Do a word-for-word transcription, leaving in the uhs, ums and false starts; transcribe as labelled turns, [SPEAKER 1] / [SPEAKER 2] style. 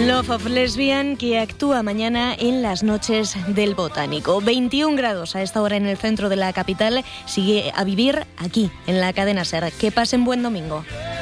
[SPEAKER 1] Love of Lesbian, que actúa mañana en las noches del Botánico. veintiún grados a esta hora en el centro de la capital. Sigue a vivir aquí, en la cadena SER. Que pasen buen domingo.